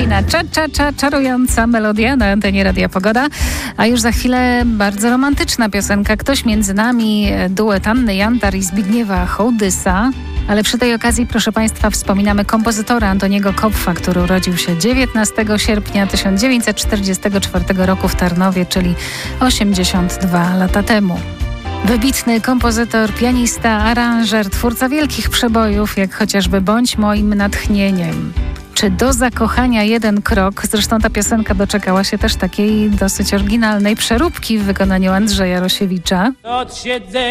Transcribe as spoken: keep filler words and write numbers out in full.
Kolejna cza, cza, cza, czarująca melodia na antenie Radia Pogoda. A już za chwilę bardzo romantyczna piosenka. Ktoś między nami, duet Anny Jantar i Zbigniewa Hołdysa. Ale przy tej okazji, proszę Państwa, wspominamy kompozytora Antoniego Kopfa, który urodził się dziewiętnastego sierpnia tysiąc dziewięćset czterdziestego czwartego roku w Tarnowie, czyli osiemdziesiąt dwa lata temu. Wybitny kompozytor, pianista, aranżer, twórca wielkich przebojów, jak chociażby Bądź moim natchnieniem. Czy do zakochania jeden krok? Zresztą ta piosenka doczekała się też takiej dosyć oryginalnej przeróbki w wykonaniu Andrzeja Rosiewicza.